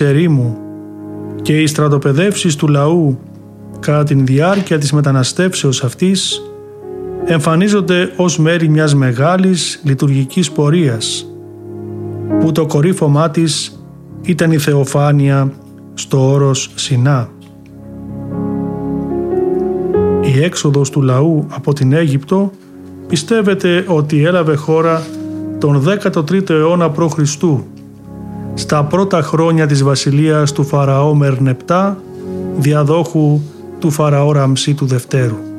ερήμου και οι στρατοπεδεύσεις του λαού κατά την διάρκεια της μεταναστεύσεως αυτής εμφανίζονται ως μέρη μιας μεγάλης λειτουργικής πορείας, που το κορύφωμά της ήταν η θεοφάνεια στο όρος Σινά. Η έξοδος του λαού από την Αίγυπτο πιστεύεται ότι έλαβε χώρα τον 13ο αιώνα π.Χ. στα πρώτα χρόνια της βασιλείας του Φαραώ Μερνεπτά, διαδόχου του Φαραώ Ραμσή του Δευτέρου.